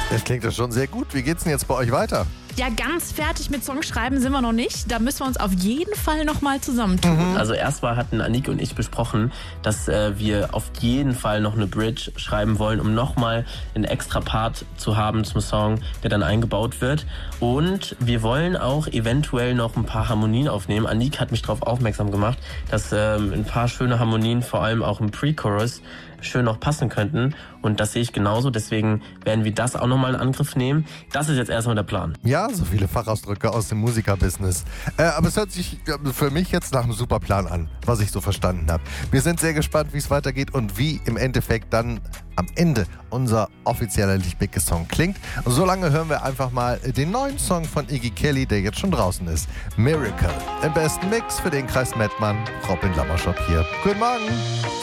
Das klingt doch schon sehr gut. Wie geht's denn jetzt bei euch weiter? Ja, ganz fertig mit Songschreiben sind wir noch nicht. Da müssen wir uns auf jeden Fall nochmal zusammentun. Also erstmal hatten Annik und ich besprochen, dass wir auf jeden Fall noch eine Bridge schreiben wollen, um nochmal einen extra Part zu haben zum Song, der dann eingebaut wird. Und wir wollen auch eventuell noch ein paar Harmonien aufnehmen. Annik hat mich darauf aufmerksam gemacht, dass ein paar schöne Harmonien, vor allem auch im Pre-Chorus, schön noch passen könnten. Und das sehe ich genauso. Deswegen werden wir das auch nochmal in Angriff nehmen. Das ist jetzt erstmal der Plan. Ja, so viele Fachausdrücke aus dem Musikerbusiness. Aber es hört sich für mich jetzt nach einem super Plan an, was ich so verstanden habe. Wir sind sehr gespannt, wie es weitergeht und wie im Endeffekt dann am Ende unser offizieller Lichtblicke-Song klingt. Und solange hören wir einfach mal den neuen Song von Iggy Kelly, der jetzt schon draußen ist. Miracle. Im besten Mix für den Kreis Mettmann. Robin Lammerschott hier. Guten Morgen.